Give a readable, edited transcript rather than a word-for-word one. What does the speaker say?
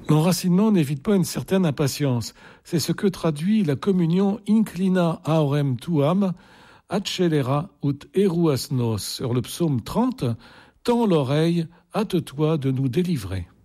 L'enracinement n'évite pas une certaine impatience. C'est ce que traduit la communion Inclina aorem tuam, accelera ut eruas nos sur le psaume 30, tends l'oreille, hâte-toi de nous délivrer.